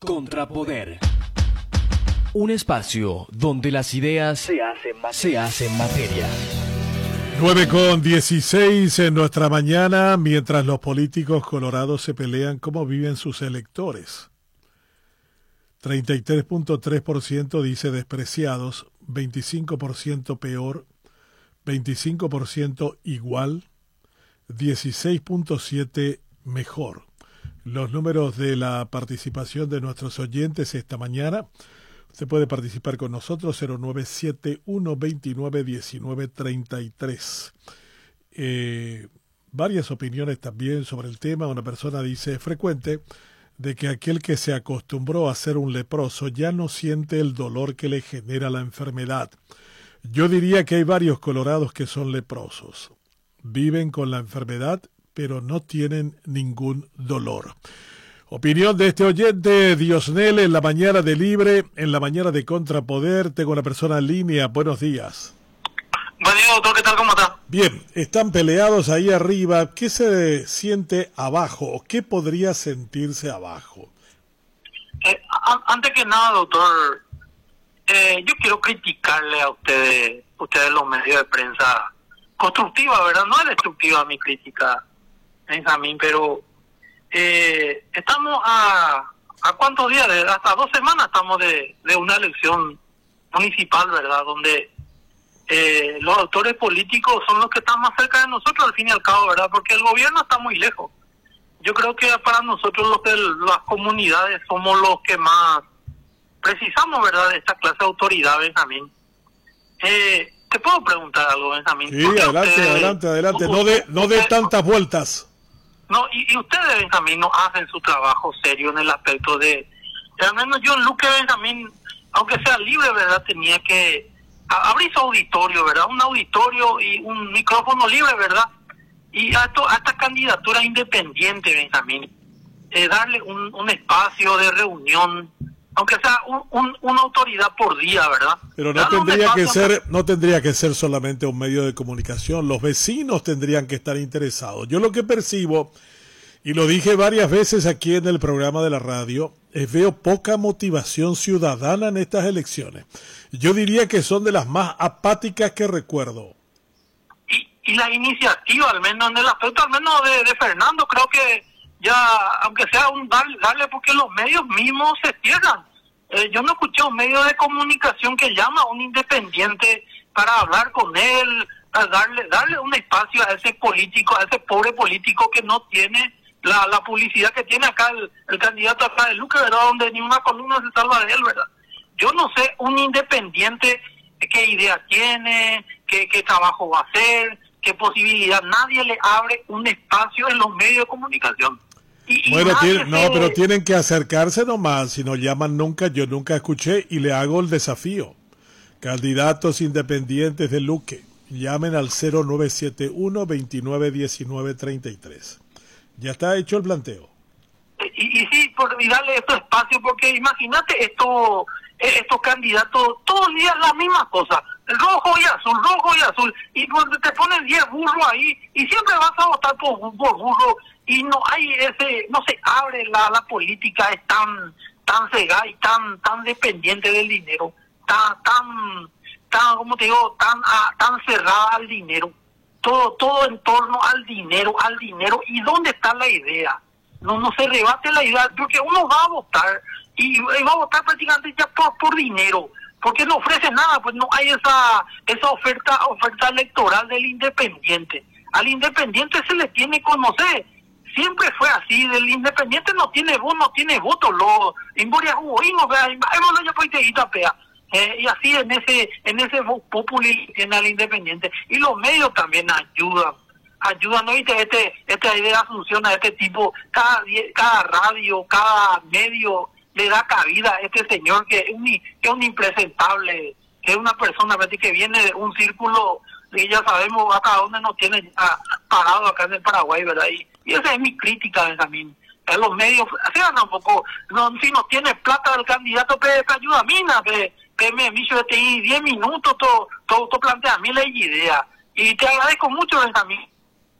Contrapoder. Un espacio donde las ideas se hacen materia. 9:16 en nuestra mañana, mientras los políticos colorados se pelean cómo viven sus electores. 33.3% dice despreciados, 25% peor, 25% igual, 16.7% mejor. Los números de la participación de nuestros oyentes esta mañana. Usted puede participar con nosotros, 0971-291933. Varias opiniones también sobre el tema. Una persona dice, es frecuente de que aquel que se acostumbró a ser un leproso ya no siente el dolor que le genera la enfermedad. Yo diría que hay varios colorados que son leprosos. Viven con la enfermedad, pero no tienen ningún dolor. Opinión de este oyente, Diosnel, en la mañana de Libre, en la mañana de Contrapoder. Tengo una persona en línea. Buenos días. Buen día, doctor. ¿Qué tal? ¿Cómo está? Bien, están peleados ahí arriba. ¿Qué se siente abajo o qué podría sentirse abajo? Antes que nada, doctor, yo quiero criticarle a ustedes los medios de prensa constructiva, ¿verdad? No es destructiva mi crítica, Benjamín, pero estamos a ¿cuántos días? Hasta 2 semanas estamos de una elección municipal, ¿verdad? Donde los actores políticos son los que están más cerca de nosotros al fin y al cabo, ¿verdad? Porque el gobierno está muy lejos. Yo creo que para nosotros las comunidades somos los que más precisamos, ¿verdad? De esta clase de autoridad, Benjamín. ¿Te puedo preguntar algo, Benjamín? Sí, adelante. No dé tantas vueltas. No, y ustedes, Benjamín, no hacen su trabajo serio en el aspecto de... Al menos yo, Luque, Benjamín, aunque sea libre, ¿verdad? Tenía que abrir su auditorio, ¿verdad? Un auditorio y un micrófono libre, ¿verdad? Y a esta candidatura independiente, Benjamín, darle un espacio de reunión, aunque sea una autoridad por día, ¿verdad? Pero no tendría que ser solamente un medio de comunicación. Los vecinos tendrían que estar interesados. Yo lo que percibo, y lo dije varias veces aquí en el programa de la radio, veo poca motivación ciudadana en estas elecciones. Yo diría que son de las más apáticas que recuerdo. Y la iniciativa, al menos en el aspecto, al menos de Fernando, creo que ya, aunque sea un darle, porque los medios mismos se cierran. Yo no escuché un medio de comunicación que llama a un independiente para hablar con él, para darle un espacio a ese político, a ese pobre político que no tiene la publicidad que tiene acá el candidato acá de Luque, ¿verdad? Donde ni una columna se salva de él, ¿verdad? Yo no sé, un independiente, qué idea tiene, qué trabajo va a hacer, qué posibilidad. Nadie le abre un espacio en los medios de comunicación. Pero tienen que acercarse nomás. Si no llaman nunca, yo nunca escuché y le hago el desafío. Candidatos independientes de Luque, llamen al 0971-291933. Ya está hecho el planteo. Y sí, y darle estos espacios, porque imagínate estos candidatos, todos los días la misma cosa, rojo y azul, y te ponen 10 burros ahí, y siempre vas a votar por burro, y no hay no se abre la política, es tan cegada y tan dependiente del dinero, tan como te digo, tan cerrada al dinero, todo en torno al dinero, y ¿dónde está la idea? No se rebate la idea, porque uno va a votar y va a votar prácticamente ya por dinero, porque no ofrece nada, pues no hay esa oferta electoral del independiente. Al independiente se le tiene que conocer, siempre fue así, del independiente no tiene voto, y así en ese populismo tiene al independiente, y los medios también ayudan, ¿no viste? Esta idea funciona, este tipo, cada radio, cada medio le da cabida a este señor que es un impresentable, que es una persona que viene de un círculo que ya sabemos hasta dónde nos tiene parado acá en el Paraguay, ¿verdad? Y esa es mi crítica, Benjamín. A los medios, sean un poco, si no tiene plata del candidato, ayuda a mí, que me miso 10 minutos, todo plantea a mí la idea. Y te agradezco mucho, Benjamín.